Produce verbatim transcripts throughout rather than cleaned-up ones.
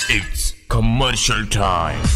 It's commercial time.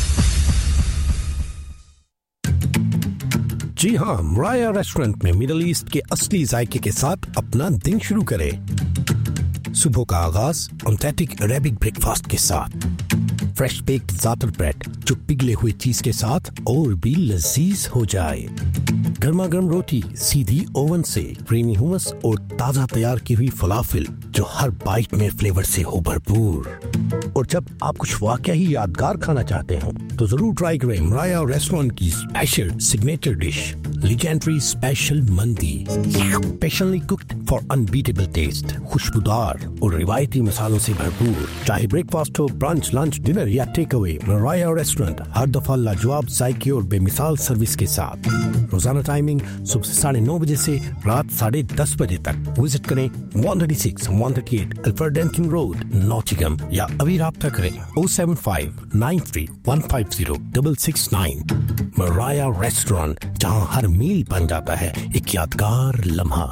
जी हाँ, मराया restaurant में middle east के असली जायके के साथ अपना दिन शुरू करें। सुबह का आगाज ऑथेंटिक अरेबिक ब्रेकफास्ट के साथ, फ्रेश बेक्ड ज़ातर ब्रेड जो पिघले हुए चीज के साथ और भी लजीज हो जाए, गर्मा गर्म रोटी सीधी ओवन से, क्रीमी हुमस और ताजा तैयार की हुई फलाफिल जो हर बाइट में फ्लेवर से हो भरपूर। और जब आप कुछ वाकई ही यादगार खाना चाहते हो तो जरूर ट्राई करें मराया रेस्टोरेंट की special signature dish legendary special मंदी, specially cooked for unbeatable test, खुशबूदार और रिवायती मसालों से भरपूर। चाहे ब्रेकफास्ट हो, ब्रंच, लंच, डिनर या टेक अवे, मराया रेस्टोरेंट हर दफा लाजवाब जायके और बेमिसाल सर्विस के साथ। रोजाना टाइमिंग सुबह साढ़े नौ बजे से रात साढ़े दस बजे तक। विजिट करें one thirty six one thirty eight Alfred डेंकिन road, Nottingham, या अभी राब्ता करें O seven five nine three one five zero double six nine. मराया restaurant, जहां हर मील बन जाता है एक यादगार लम्हा।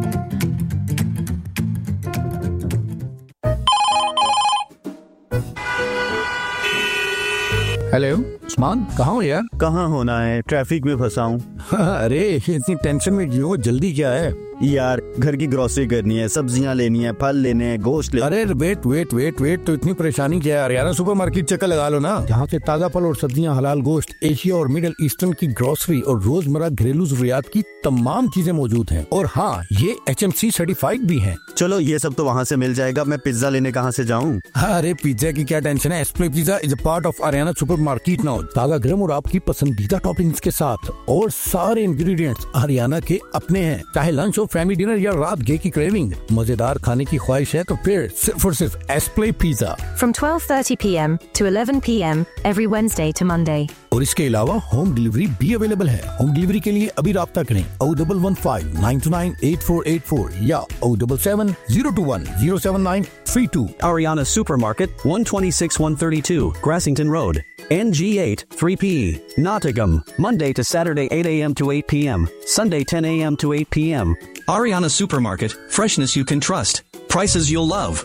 हेलो उस्मान, कहाँ हो यार? कहाँ होना है, ट्रैफिक में फंसा हूँ। अरे इतनी टेंशन में क्यों? जल्दी क्या है? यार घर की ग्रोसरी करनी है, सब्जियां लेनी है, फल लेने हैं, गोश्त ले। अरे वेट वेट वेट वेट तो इतनी परेशानी क्या है? हरियाणा सुपरमार्केट चक्कर लगा लो ना, जहाँ से ताजा फल और सब्जियां, हलाल गोश्त, एशिया और मिडिल ईस्टर्न की ग्रोसरी और रोजमर्रा घरेलू जरूरियात की तमाम चीजें मौजूद हैं। और हाँ, ये एच एम सी सर्टिफाइड भी है। चलो ये सब तो वहाँ से मिल जाएगा, मैं पिज्जा लेने कहाँ से जाऊँ? अरे पिज्जा की क्या टेंशन है, एस्प्ले pizza is a part of Haryana supermarket now. ताजा गरम और आपकी पसंदीदा टॉपिंग्स के साथ, और सारे इंग्रेडिएंट्स हरियाणा के अपने हैं। चाहे लंच हो, फैमिली डिनर या रात गे की क्रेविंग, मजेदार खाने की ख्वाहिश है तो फिर सिर्फ और सिर्फ एस्प्ले pizza. From twelve thirty p m to eleven p m every Wednesday to Monday. और इसके अलावा होम डिलीवरी भी अवेलेबल है। होम डिलीवरी के लिए अभी राब्ता करें O double one five nine to nine eight four eight four या O double seven zero to one zero seven nine three to. Ariana Supermarket, one twenty-six one thirty-two, Grassington Road, N G eight three P E, Nottingham, Monday to Saturday eight a m to eight p m, Sunday ten a m to eight p m. Ariana Supermarket, freshness you can trust, prices you'll love.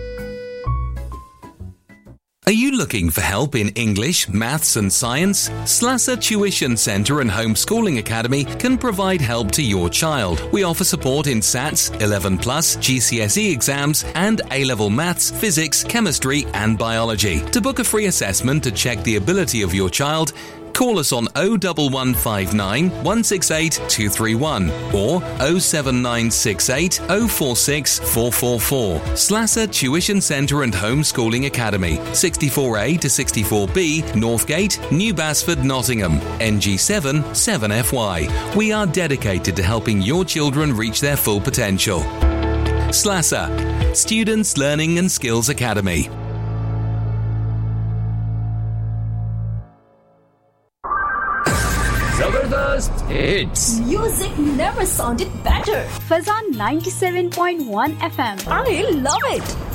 Are you looking for help in English, maths and science? Slasser Tuition Centre and Homeschooling Academy can provide help to your child. We offer support in S A Ts, eleven plus, G C S E exams and A-level maths, physics, chemistry and biology. To book a free assessment to check the ability of your child, call us on oh one one five nine one six eight two three one or oh seven nine six eight oh four six four four four. Slasser Tuition Centre and Homeschooling Academy, sixty-four A to sixty-four B, Northgate, New Basford, Nottingham, N G seven seven F Y. We are dedicated to helping your children reach their full potential. Slasser, Students Learning and Skills Academy. Zabardast hits. Music never sounded better. Fazan ninety-seven point one F M. I love it.